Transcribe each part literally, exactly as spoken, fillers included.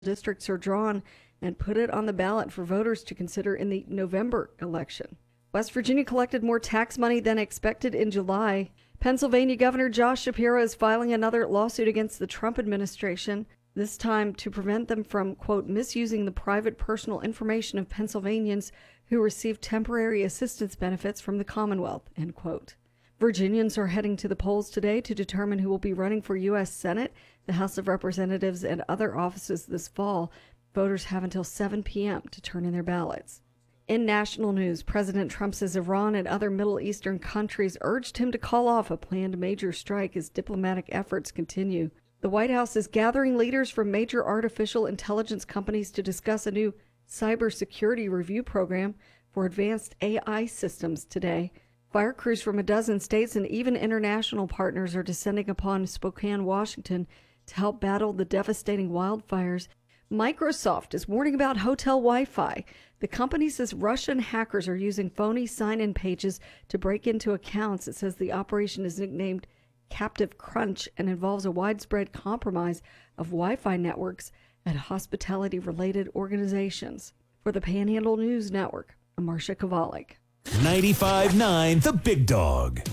districts are drawn and put it on the ballot for voters to consider in the November election. West Virginia collected more tax money than expected in July. Pennsylvania Governor Josh Shapiro is filing another lawsuit against the Trump administration, this time to prevent them from, quote, misusing the private personal information of Pennsylvanians who receive temporary assistance benefits from the Commonwealth, end quote. Virginians are heading to the polls today to determine who will be running for U S Senate, the House of Representatives, and other offices this fall. Voters have until seven p.m. to turn in their ballots. In national news, President Trump says Iran and other Middle Eastern countries urged him to call off a planned major strike as diplomatic efforts continue. The White House is gathering leaders from major artificial intelligence companies to discuss a new cybersecurity review program for advanced A I systems today. Fire crews from a dozen states and even international partners are descending upon Spokane, Washington, to help battle the devastating wildfires. Microsoft is warning about hotel Wi-Fi. The company says Russian hackers are using phony sign-in pages to break into accounts. It says the operation is nicknamed Captive Crunch and involves a widespread compromise of Wi-Fi networks at hospitality-related organizations. For the Panhandle News Network, I'm Marcia Kovalik. ninety-five point nine The Big Dog.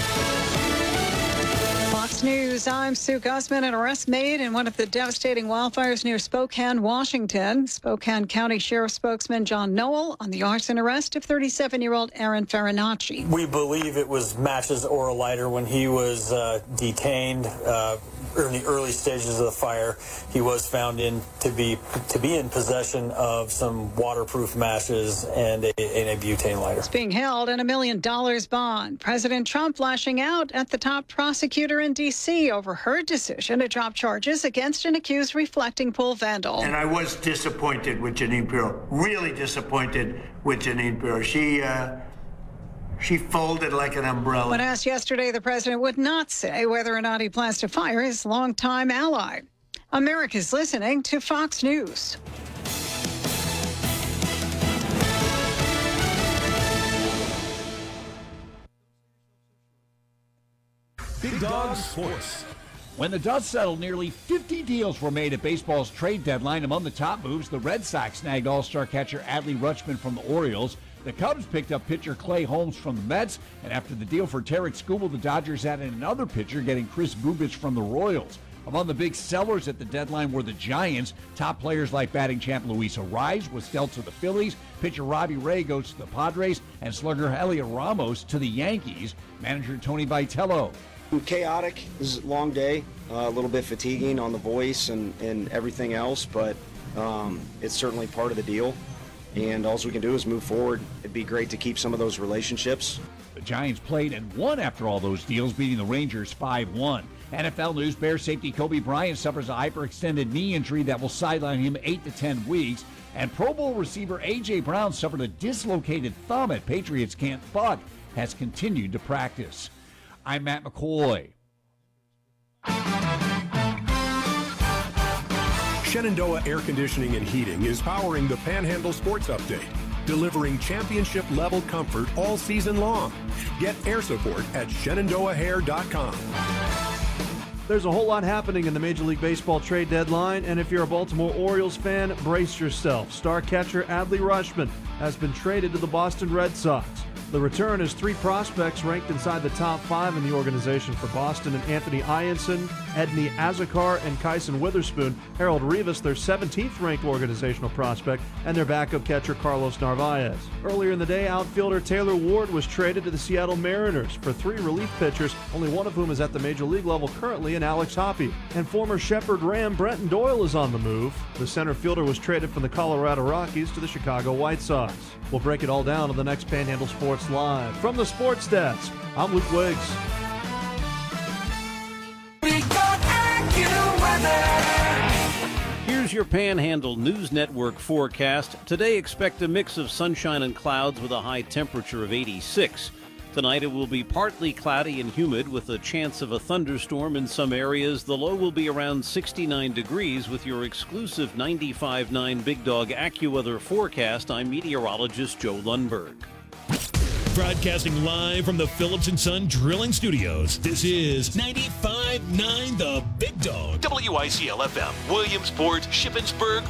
Fox News, I'm Sue Guzman. An arrest made in one of the devastating wildfires near Spokane, Washington. Spokane County Sheriff spokesman John Noel on the arson arrest of thirty-seven-year-old Aaron Farinacci. We believe it was matches or a lighter when he was uh, detained uh, in the early stages of the fire. He was found in to be to be in possession of some waterproof matches and a, and a butane lighter. It's being held in a million dollars bond. President Trump lashing out at the top prosecutor in D C over her decision to drop charges against an accused reflecting pool vandal. And I was disappointed with Jeanine Pirro, really disappointed with Jeanine Pirro. She, uh, she folded like an umbrella. When asked yesterday, the president would not say whether or not he plans to fire his longtime ally. America's listening to Fox News. Big Dog Sports. When the dust settled, nearly fifty deals were made at baseball's trade deadline. Among the top moves, the Red Sox snagged all-star catcher Adley Rutschman from the Orioles. The Cubs picked up pitcher Clay Holmes from the Mets. And after the deal for Tarek Skubal, the Dodgers added another pitcher, getting Chris Bubich from the Royals. Among the big sellers at the deadline were the Giants. Top players like batting champ Luis Arraez was dealt to the Phillies. Pitcher Robbie Ray goes to the Padres. And slugger Heliot Ramos to the Yankees. Manager Tony Vitello. Chaotic. This is a long day, uh, a little bit fatiguing on the voice and, and everything else, but um, it's certainly part of the deal. And all we can do is move forward. It'd be great to keep some of those relationships. The Giants played and won after all those deals, beating the Rangers five one. N F L news, Bears safety Kobe Bryant suffers a hyperextended knee injury that will sideline him eight to ten weeks. And Pro Bowl receiver A J. Brown suffered a dislocated thumb at Patriots camp, but has continued to practice. I'm Matt McCoy. Shenandoah Air Conditioning and Heating is powering the Panhandle Sports Update, delivering championship-level comfort all season long. Get air support at Shenandoah Hair dot com. There's a whole lot happening in the Major League Baseball trade deadline, and if you're a Baltimore Orioles fan, brace yourself. Star catcher Adley Rutschman has been traded to the Boston Red Sox. The return is three prospects ranked inside the top five in the organization for Boston, and Anthony Ianson, Edney Azakar, and Kyson Witherspoon. Harold Rivas, their seventeenth ranked organizational prospect, and their backup catcher Carlos Narvaez. Earlier in the day, outfielder Taylor Ward was traded to the Seattle Mariners for three relief pitchers, only one of whom is at the major league level currently, in Alex Hoppe. And former Shepherd Ram Brenton Doyle is on the move. The center fielder was traded from the Colorado Rockies to the Chicago White Sox. We'll break it all down on the next Panhandle Sports Live. From the Sports Desk, I'm Luke Wiggs. Here's your Panhandle News Network forecast. Today, expect a mix of sunshine and clouds with a high temperature of eighty-six. Tonight, it will be partly cloudy and humid with a chance of a thunderstorm in some areas. The low will be around sixty-nine degrees with your exclusive ninety-five point nine Big Dog AccuWeather forecast. I'm meteorologist Joe Lundberg. Broadcasting live from the Phillips and Son Drilling Studios, this is ninety-five ninety-five point nine The Big Dog. W I C L F M, Williamsport, Shippensburg,